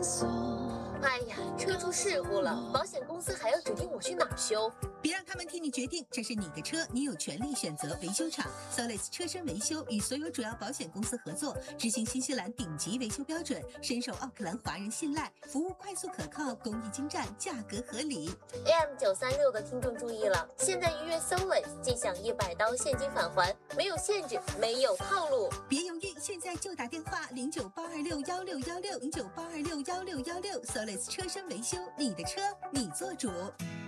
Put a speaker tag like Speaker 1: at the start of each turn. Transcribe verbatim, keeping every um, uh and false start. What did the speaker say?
Speaker 1: 哎呀，车出事故了，保险公司还要指定我去哪儿修？
Speaker 2: 别让他们替你决定，这是你的车，你有权利选择维修厂。Solis 车身维修与所有主要保险公司合作，执行新西兰顶级维修标准，深受奥克兰华人信赖，服务快速可靠，工艺精湛，价格合理。
Speaker 1: A M 九三六的听众注意了，现在预约 Solis 即享一百刀现金返还，没有限制，没有套路。
Speaker 2: 别犹豫，现在就打电话零九八二六幺六幺六零九八二六幺六幺六 Solis 车身维修，你的车你做主。